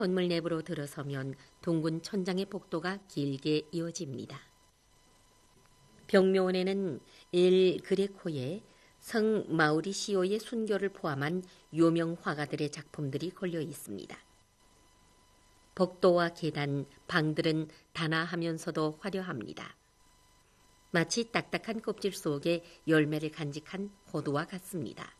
건물 내부로 들어서면 둥근 천장의 복도가 길게 이어집니다. 벽면에는 엘 그레코의 성 마우리시오의 순교를 포함한 유명 화가들의 작품들이 걸려 있습니다. 복도와 계단, 방들은 단아하면서도 화려합니다. 마치 딱딱한 껍질 속에 열매를 간직한 호두와 같습니다.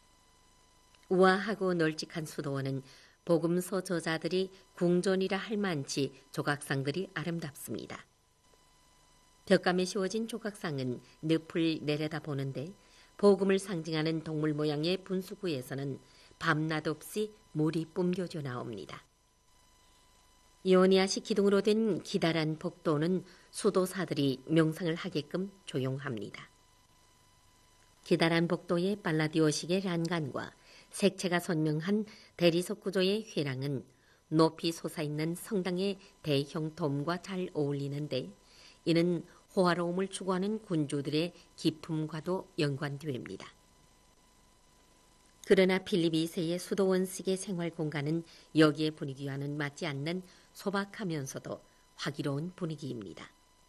우아하고 널찍한 수도원은 복음서 저자들이 궁전이라 할 만치 조각상들이 아름답습니다. 벽감에 씌워진 조각상은 늪을 내려다보는데 복음을 상징하는 동물 모양의 분수구에서는 밤낮 없이 물이 뿜겨져 나옵니다. 이오니아식 기둥으로 된 기다란 복도는 수도사들이 명상을 하게끔 조용합니다. 기다란 복도의 팔라디오식의 란간과 색채가 선명한 대리석 구조의 회랑은 높이 솟아있는 성당의 대형 돔과 잘 어울리는데 이는 호화로움을 추구하는 군주들의 기품과도 연관됩니다. 그러나 필립 2세의 수도원식의 생활 공간은 여기의 분위기와는 맞지 않는 소박하면서도 화기로운 분위기입니다.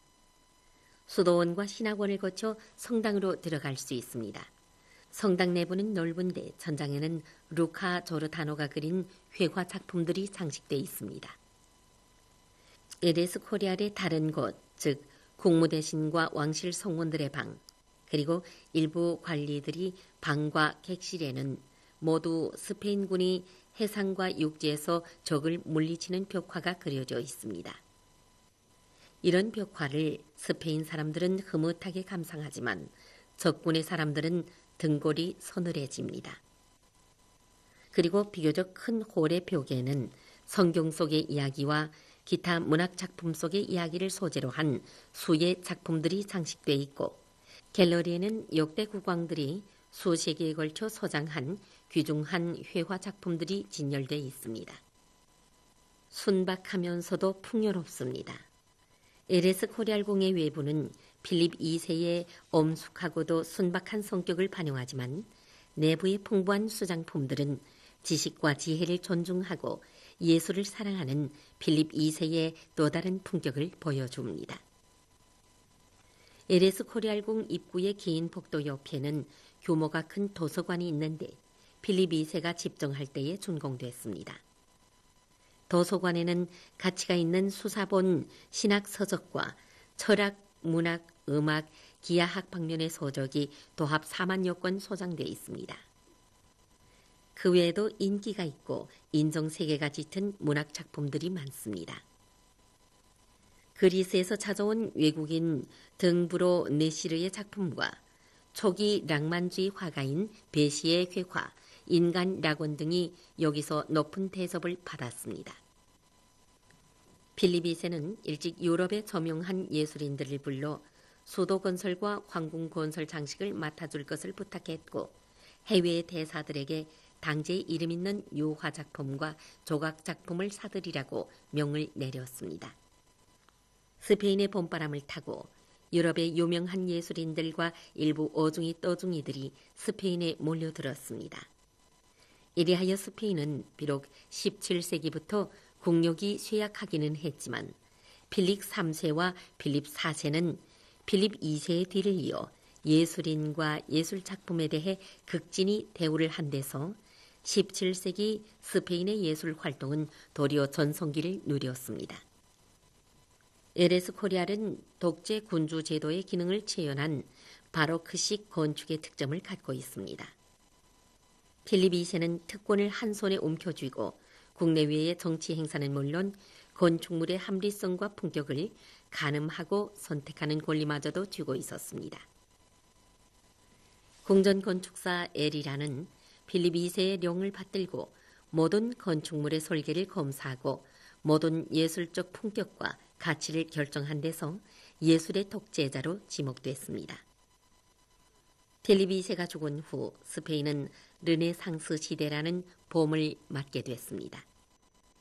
수도원과 신학원을 거쳐 성당으로 들어갈 수 있습니다. 성당 내부는 넓은데 천장에는 루카 조르타노가 그린 회화 작품들이 장식되어 있습니다. 에레스 코리알의 다른 곳, 즉 국무대신과 왕실 성원들의 방, 그리고 일부 관리들이 방과 객실에는 모두 스페인군이 해상과 육지에서 적을 물리치는 벽화가 그려져 있습니다. 이런 벽화를 스페인 사람들은 흐뭇하게 감상하지만 적군의 사람들은 등골이 서늘해집니다. 그리고 비교적 큰 홀의 벽에는 성경 속의 이야기와 기타 문학 작품 속의 이야기를 소재로 한 수의 작품들이 장식돼 있고 갤러리에는 역대 국왕들이 수세기에 걸쳐 소장한 귀중한 회화 작품들이 진열돼 있습니다. 순박하면서도 풍요롭습니다. 에레스 코리알궁의 외부는 필립 2세의 엄숙하고도 순박한 성격을 반영하지만 내부의 풍부한 수장품들은 지식과 지혜를 존중하고 예술을 사랑하는 필립 2세의 또 다른 품격을 보여줍니다. 에레스 코리알궁 입구의 긴 복도 옆에는 규모가 큰 도서관이 있는데 필립 2세가 집정할 때에 준공됐습니다. 도서관에는 가치가 있는 수사본 신학 서적과 철학, 문학, 음악, 기하학 방면의 서적이 도합 4만여 권 소장되어 있습니다. 그 외에도 인기가 있고 인정세계가 짙은 문학 작품들이 많습니다. 그리스에서 찾아온 외국인 등브로 네시르의 작품과 초기 낭만주의 화가인 베시의 회화, 인간 낙원 등이 여기서 높은 대접을 받았습니다. 필립 2세는 일찍 유럽의 저명한 예술인들을 불러 수도 건설과 황궁 건설 장식을 맡아줄 것을 부탁했고 해외의 대사들에게 당시의 이름 있는 유화 작품과 조각 작품을 사들이라고 명을 내렸습니다. 스페인의 봄바람을 타고 유럽의 유명한 예술인들과 일부 어중이 떠중이들이 스페인에 몰려들었습니다. 이리하여 스페인은 비록 17세기부터 국력이 쇠약하기는 했지만 필립 3세와 필립 4세는 필립 2세의 뒤를 이어 예술인과 예술작품에 대해 극진히 대우를 한 데서 17세기 스페인의 예술 활동은 도리어 전성기를 누렸습니다. 에레스 코리알은 독재 군주 제도의 기능을 체현한 바로크식 건축의 특점을 갖고 있습니다. 필립 2세는 특권을 한 손에 움켜쥐고 국내외의 정치 행사는 물론 건축물의 합리성과 품격을 가늠하고 선택하는 권리마저도 쥐고 있었습니다. 궁전 건축사 엘이라는 필립 2세의 령을 받들고 모든 건축물의 설계를 검사하고 모든 예술적 품격과 가치를 결정한 데서 예술의 독재자로 지목됐습니다. 필립 2세가 죽은 후 스페인은 르네상스 시대라는 봄을 맞게 됐습니다.